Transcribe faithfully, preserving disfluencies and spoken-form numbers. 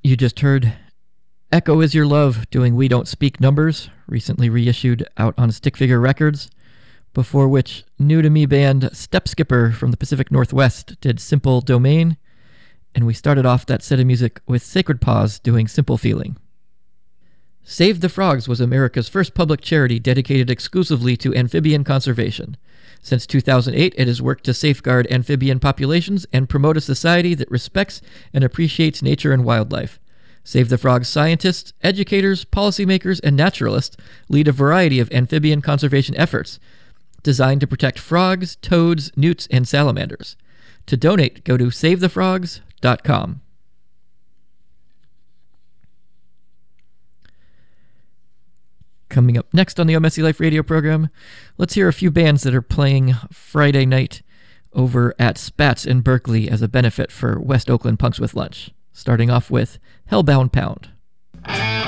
You just heard Echo Is Your Love doing We Don't Speak Numbers, recently reissued out on Stick Figure Records, before which new to me band Step Skipper from the Pacific Northwest did Simple Domain, and we started off that set of music with Sacred Paws doing Simple Feeling. Save the Frogs was America's first public charity dedicated exclusively to amphibian conservation. Since two thousand eight, it has worked to safeguard amphibian populations and promote a society that respects and appreciates nature and wildlife. Save the Frogs scientists, educators, policymakers, and naturalists lead a variety of amphibian conservation efforts designed to protect frogs, toads, newts, and salamanders. To donate, go to save the frogs dot com. Coming up next on the Oh Messy Life radio program, let's hear a few bands that are playing Friday night over at Spats in Berkeley as a benefit for West Oakland Punks with Lunch. Starting off with Hellbound Pound.